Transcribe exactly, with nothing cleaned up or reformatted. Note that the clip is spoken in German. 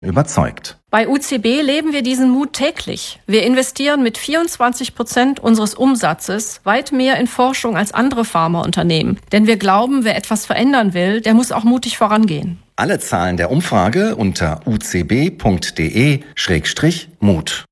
überzeugt. Bei U C B leben wir diesen Mut täglich. Wir investieren mit vierundzwanzig Prozent unseres Umsatzes weit mehr in Forschung als andere Pharmaunternehmen. Denn wir glauben, wer etwas verändern will, der muss auch mutig vorangehen. Alle Zahlen der Umfrage unter u c b punkt d e Schrägstrich Mut.